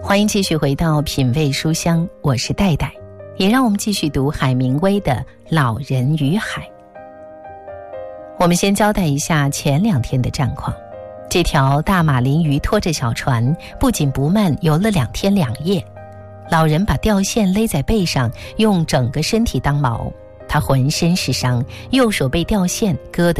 欢迎继续回到品味书香，我是戴戴，也让我们继续读海明威的《老人与海》。我们先交代一下前2天的战况。这条大马林鱼拖着小船不紧不慢游了2天2夜，老人把吊线勒在背上，用整个身体当锚，他浑身是伤，右手被吊线割得